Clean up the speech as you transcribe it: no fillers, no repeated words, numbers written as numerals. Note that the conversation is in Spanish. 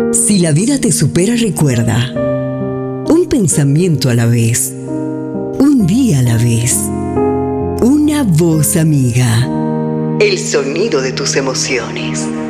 Si la vida te supera, recuerda, un pensamiento a la vez, un día a la vez, una voz amiga, el sonido de tus emociones.